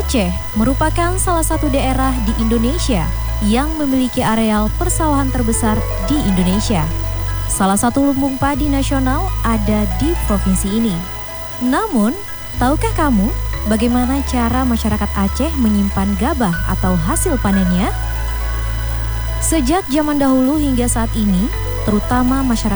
Aceh merupakan salah satu daerah di Indonesia yang memiliki areal persawahan terbesar di Indonesia. Salah satu lumbung padi nasional ada di provinsi ini. Namun, tahukah kamu bagaimana cara masyarakat Aceh menyimpan gabah atau hasil panennya? Sejak zaman dahulu hingga saat ini, terutama masyarakat